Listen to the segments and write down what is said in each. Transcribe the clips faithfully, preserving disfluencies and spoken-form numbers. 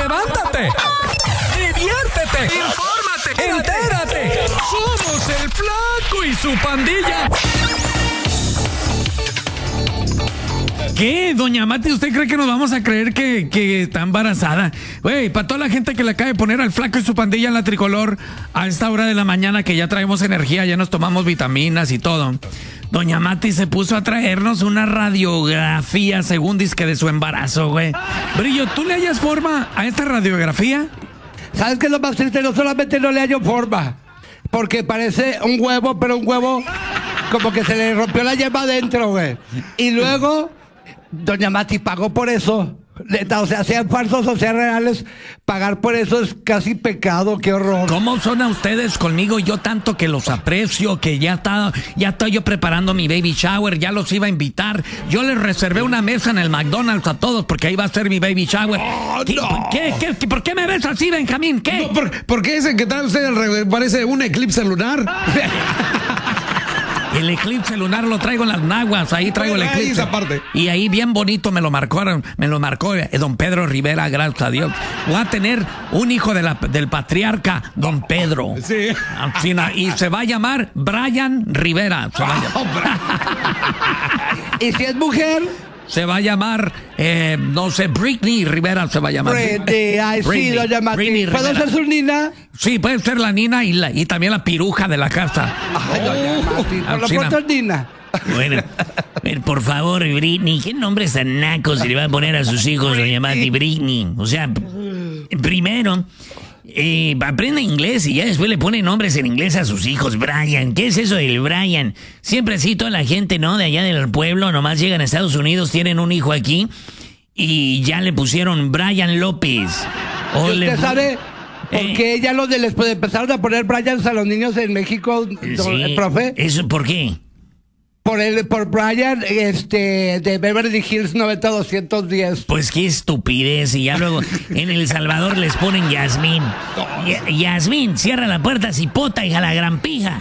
levántate, diviértete, infórmate, entérate. Somos el Flaco y su pandilla. ¿Qué, doña Mati? ¿Usted cree que nos vamos a creer que, que está embarazada? Güey, para toda la gente que le acaba de poner al Flaco y su pandilla en la tricolor a esta hora de la mañana, que ya traemos energía, ya nos tomamos vitaminas y todo. Doña Mati se puso a traernos una radiografía, según dice, de su embarazo, güey. Brillo, ¿tú le hallas forma a esta radiografía? ¿Sabes qué es lo más triste? No solamente no le hallo forma, porque parece un huevo, pero un huevo como que se le rompió la yema adentro, güey. Y luego, doña Mati pagó por eso. O sea, sean falsos o sean reales, pagar por eso es casi pecado. Qué horror. ¿Cómo son a ustedes conmigo? Yo tanto que los aprecio, que ya está, ya estoy yo preparando mi baby shower, ya los iba a invitar. Yo les reservé una mesa en el McDonald's a todos porque ahí va a ser mi baby shower. Oh, ¿Qué, no. ¿qué, qué, ¿Por qué me ves así, Benjamín? ¿Qué? No, ¿por, ¿Por qué ese que tal usted parece un eclipse lunar? El eclipse lunar lo traigo en las naguas, ahí traigo el eclipse. Ahí esa parte. Y ahí bien bonito me lo marcó, me lo marcó eh, don Pedro Rivera, gracias a Dios. Voy a tener un hijo de la, del patriarca, don Pedro. Sí. Y se va a llamar Brian Rivera. Se va a llamar. ¿Y si es mujer? Se va a llamar, eh, no sé, Britney Rivera se va a llamar. Britney, ay, sí, doña Mati. ¿Puedo ser su nina? Sí, puede ser la nina y, la, y también la piruja de la casa. Ay, doña Mati, por lo pronto es nina. Bueno, por favor, Britney, ¿qué nombres tan nacos se le va a poner a sus hijos, doña Mati? Britney. O sea, primero, eh, aprenda inglés y ya después le pone nombres en inglés a sus hijos. Brian, ¿qué es eso del Brian? Siempre así toda la gente, ¿no? De allá del pueblo, nomás llegan a Estados Unidos, tienen un hijo aquí y ya le pusieron Brian López. O ¿Usted le... sabe por eh, qué ya los de les empezaron a poner Brian a los niños en México, sí, profe? ¿Eso por qué? Por el, por Brian, este, de Beverly Hills noventa doscientos diez. Pues qué estupidez. Y ya luego en El Salvador les ponen Yasmín. Y, Yasmín, cierra la puerta, cipota, hija la gran pija.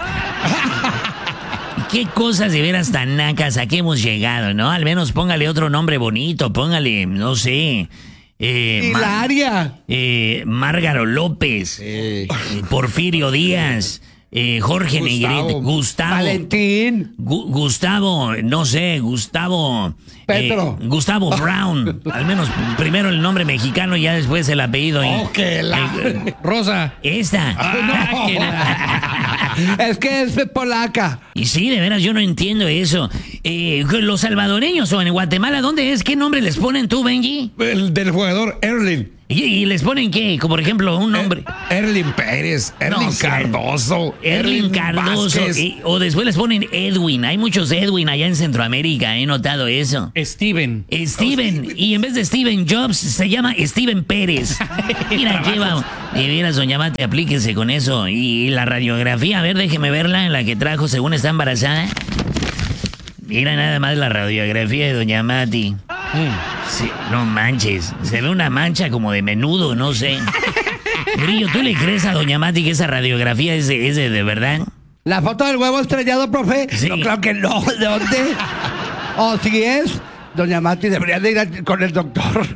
Qué cosas de veras tan nacas a que hemos llegado, ¿no? Al menos póngale otro nombre bonito, póngale, no sé. Eh, Hilaria. Eh, Márgaro López. Eh, Porfirio Díaz. Eh, Jorge Negrete, Gustavo, Valentín, Gu Gustavo, no sé, Gustavo, Petro, eh, Gustavo Brown, al menos primero el nombre mexicano y ya después el apellido. Oh, que la... eh, Rosa. Esta. Ah, no. Es que es polaca. Y sí, de veras, yo no entiendo eso. Eh, los salvadoreños o en Guatemala, ¿dónde es? ¿Qué nombre les ponen tú, Benji? El del jugador Erling. ¿Y, y les ponen qué? Como por ejemplo, un nombre. Er, Erling Pérez, Erling no, Cardoso. Erling Cardoso. Y, o después les ponen Edwin. Hay muchos Edwin allá en Centroamérica, he notado eso. Steven. Steven. Y en vez de Steven Jobs, se llama Steven Pérez. Mira, qué va. De veras, doña Mati, aplíquense con eso. Y la radiografía, a ver, déjeme verla, en la que trajo según está embarazada. Mira nada más la radiografía de doña Mati. Mm. Sí, no manches, se ve una mancha como de menudo, no sé. Brillo, ¿tú le crees a doña Mati que esa radiografía es de, es de, de verdad? ¿La foto del huevo estrellado, profe? Sí. No, claro que no. ¿De dónde? O si es, doña Mati debería de ir a, con el doctor.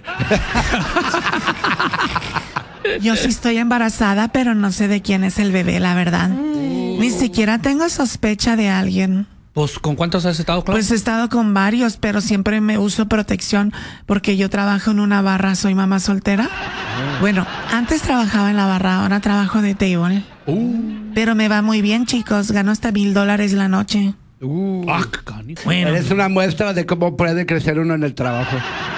Yo sí estoy embarazada, pero no sé de quién es el bebé, la verdad. Mm. Ni siquiera tengo sospecha de alguien. Pues, ¿con cuántos has estado, Clau? Pues he estado con varios, pero siempre me uso protección porque yo trabajo en una barra, soy mamá soltera. Oh. Bueno, antes trabajaba en la barra, ahora trabajo de table. Uh. Pero me va muy bien, chicos, gano hasta mil dólares la noche. Uh. Ah, bueno. Eres una muestra de cómo puede crecer uno en el trabajo.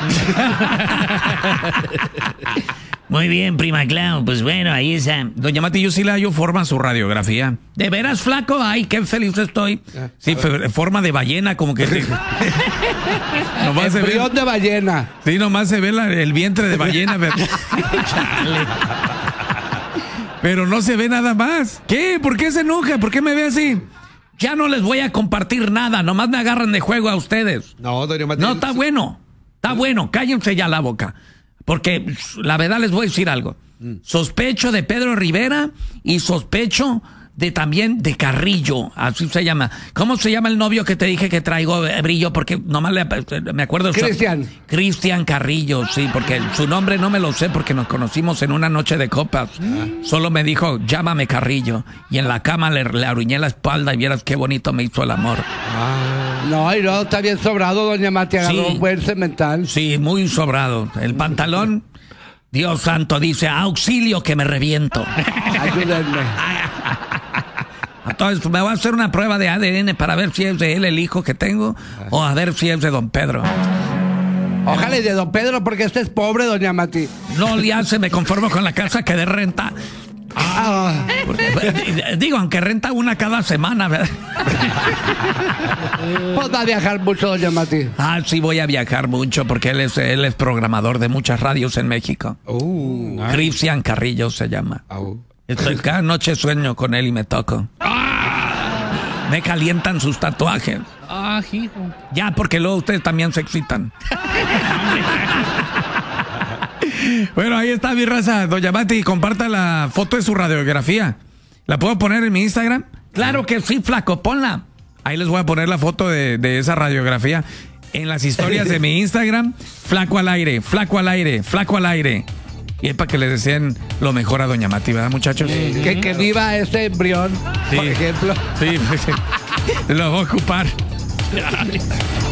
Muy bien, prima Clau, pues bueno, ahí está. Doña Mati, yo sí le hallo forma a su radiografía. ¿De veras, flaco? Ay, qué feliz estoy. Sí, forma de ballena, como que... Sí. Nomás se ve... de ballena. Sí, nomás se ve la, el vientre de ballena. Pero... pero no se ve nada más. ¿Qué? ¿Por qué se enoja? ¿Por qué me ve así? Ya no les voy a compartir nada, nomás me agarran de juego a ustedes. No, doña Mati. No, está bueno, está bueno, cállense ya la boca. Porque la verdad les voy a decir algo. Sospecho de Pedro Rivera y sospecho de también de Carrillo, así se llama. ¿Cómo se llama el novio que te dije que traigo, eh, Brillo? Porque nomás le, me acuerdo. Cristian. Cristian Carrillo, sí, porque su nombre no me lo sé porque nos conocimos en una noche de copas. Solo me dijo, llámame Carrillo. Y en la cama le, le arruiné la espalda y vieras qué bonito me hizo el amor. No, y no, está bien sobrado, doña Mati, agarró Sí. un buen cemental. Sí, muy sobrado. El pantalón, Dios santo, dice, auxilio que me reviento. Ayúdenme. Entonces me voy a hacer una prueba de A D N para ver si es de él el hijo que tengo o a ver si es de don Pedro. Ojalá y de don Pedro, porque este es pobre, doña Mati. No le hace, me conformo con la casa que de renta. Ah, Porque, digo, aunque renta una cada semana, ¿verdad? pues va a viajar mucho, doña Mati. Ah, sí, voy a viajar mucho porque él es, él es programador de muchas radios en México. Uh, Cristian Carrillo se llama. au. Estoy cada noche sueño con él y me toco. Me calientan sus tatuajes. Ah, hijo. Ya, porque luego ustedes también se excitan. Bueno, ahí está mi raza. Doña Mati, comparta la foto de su radiografía. ¿La puedo poner en mi Instagram? Claro que sí, flaco, ponla. Ahí les voy a poner la foto de, de esa radiografía en las historias de mi Instagram. Flaco al aire, flaco al aire, flaco al aire. Y es para que le deseen lo mejor a Doña Mati, ¿verdad, muchachos? Que, que viva este embrión, Sí. por ejemplo. Sí, lo voy a ocupar.